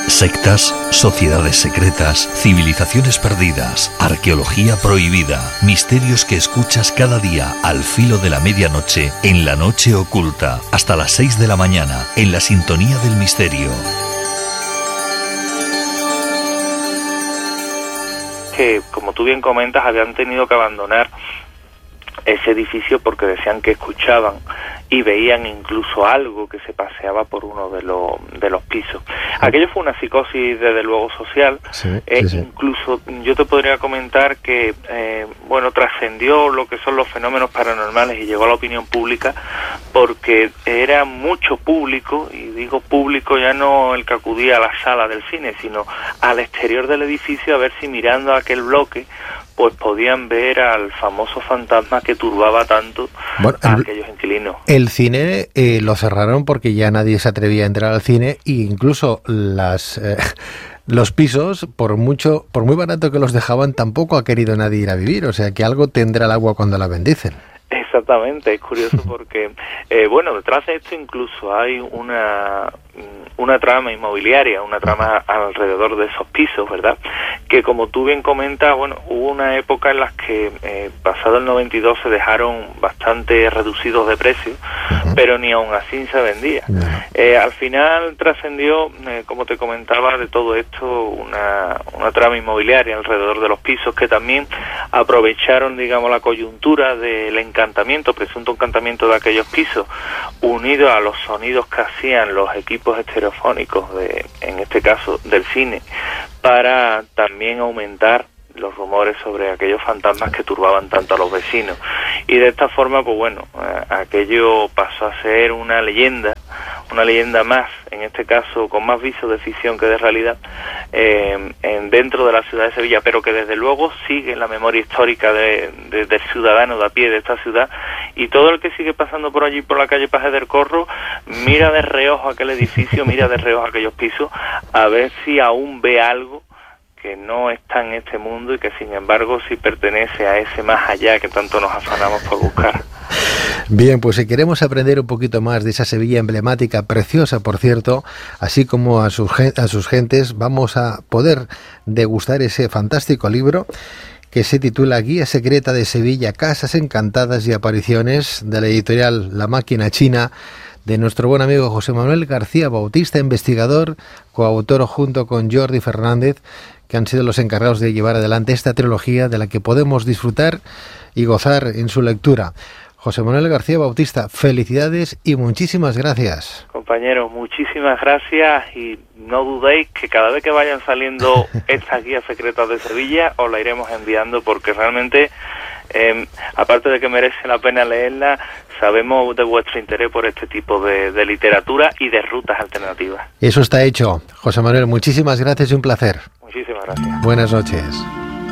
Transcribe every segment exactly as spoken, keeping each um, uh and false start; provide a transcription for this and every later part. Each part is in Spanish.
Sectas, sociedades secretas, civilizaciones perdidas, arqueología prohibida, misterios que escuchas cada día al filo de la medianoche en La Noche Oculta, hasta las seis de la mañana, en la sintonía del misterio. Que, como tú bien comentas, habían tenido que abandonar ese edificio porque decían que escuchaban y veían incluso algo que se paseaba por uno de los de los pisos. Aquello fue una psicosis desde luego social. Sí, eh, sí, sí. Incluso yo te podría comentar que eh, bueno, trascendió lo que son los fenómenos paranormales y llegó a la opinión pública porque era mucho público, y digo público ya no el que acudía a la sala del cine, sino al exterior del edificio a ver si mirando aquel bloque pues podían ver al famoso fantasma que turbaba tanto bueno, a el, aquellos inquilinos. El cine eh, lo cerraron porque ya nadie se atrevía a entrar al cine, e incluso las eh, los pisos, por mucho, por muy barato que los dejaban, tampoco ha querido nadie ir a vivir, o sea que algo tendrá el agua cuando la bendicen. Exactamente, es curioso porque, eh, bueno, detrás de esto incluso hay una una trama inmobiliaria, una trama alrededor de esos pisos, ¿verdad? Que como tú bien comentas, bueno, hubo una época en la que, eh, pasado el noventa y dos, se dejaron bastante reducidos de precio, uh-huh. pero ni aún así se vendía. Uh-huh. Eh, al final trascendió, eh, como te comentaba, de todo esto una, una trama inmobiliaria alrededor de los pisos que también aprovecharon, digamos, la coyuntura del encantamiento, presunto encantamiento de aquellos pisos, unido a los sonidos que hacían los equipos estereofónicos, de, en este caso del cine, para también aumentar los rumores sobre aquellos fantasmas que turbaban tanto a los vecinos. Y de esta forma, pues bueno, eh, aquello pasó a ser una leyenda, una leyenda más, en este caso con más visos de ficción que de realidad, eh, en, dentro de la ciudad de Sevilla, pero que desde luego sigue en la memoria histórica de, de, del ciudadano de a pie de esta ciudad, y todo el que sigue pasando por allí, por la calle Paje del Corro, mira de reojo aquel edificio, mira de reojo aquellos pisos, a ver si aún ve algo que no está en este mundo y que sin embargo sí pertenece a ese más allá que tanto nos afanamos por buscar. Bien, pues si queremos aprender un poquito más de esa Sevilla emblemática, preciosa por cierto, así como a sus, a sus gentes, vamos a poder degustar ese fantástico libro que se titula Guía Secreta de Sevilla, Casas Encantadas y Apariciones, de la editorial La Máquina China, de nuestro buen amigo José Manuel García Bautista, investigador, coautor junto con Jordi Fernández, que han sido los encargados de llevar adelante esta trilogía de la que podemos disfrutar y gozar en su lectura. José Manuel García Bautista, felicidades y muchísimas gracias. Compañeros, muchísimas gracias, y no dudéis que cada vez que vayan saliendo estas guías secretas de Sevilla os la iremos enviando, porque realmente, eh, aparte de que merece la pena leerla, sabemos de vuestro interés por este tipo de, de literatura y de rutas alternativas. Eso está hecho. José Manuel, muchísimas gracias y un placer. Muchísimas gracias. Buenas noches.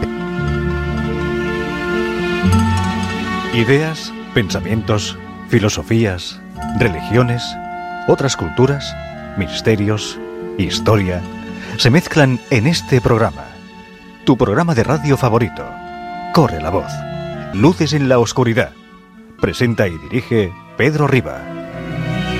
Ideas, pensamientos, filosofías, religiones, otras culturas, misterios, historia, se mezclan en este programa. Tu programa de radio favorito. Corre la voz. Luces en la oscuridad. Presenta y dirige Pedro Riba.